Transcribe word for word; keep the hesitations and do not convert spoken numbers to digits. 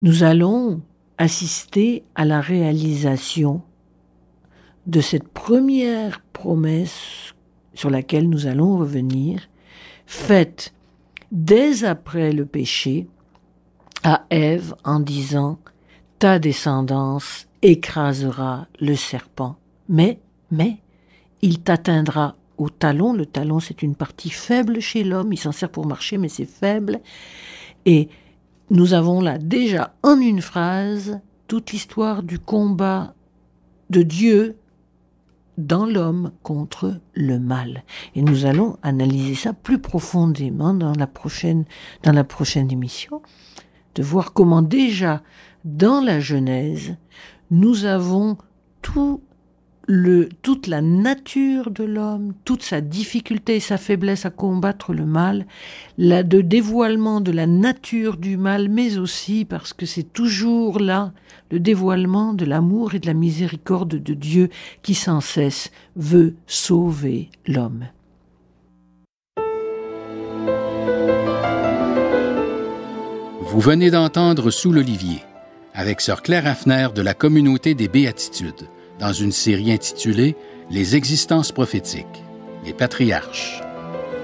nous allons assister à la réalisation de cette première promesse sur laquelle nous allons revenir, faite dès après le péché à Ève en disant « Ta descendance écrasera le serpent, mais, mais, il t'atteindra au talon. » Le talon, c'est une partie faible chez l'homme, il s'en sert pour marcher, mais c'est faible. Et nous avons là déjà en une phrase toute l'histoire du combat de Dieu dans l'homme contre le mal. Et nous allons analyser ça plus profondément dans la prochaine, dans la prochaine émission, de voir comment déjà dans la Genèse, nous avons tout le, toute la nature de l'homme, toute sa difficulté et sa faiblesse à combattre le mal, la, de dévoilement de la nature du mal, mais aussi parce que c'est toujours là le dévoilement de l'amour et de la miséricorde de Dieu qui sans cesse veut sauver l'homme. Vous venez d'entendre Sous l'Olivier, avec sœur Claire Hafner de la Communauté des Béatitudes, dans une série intitulée « Les existences prophétiques, les patriarches ».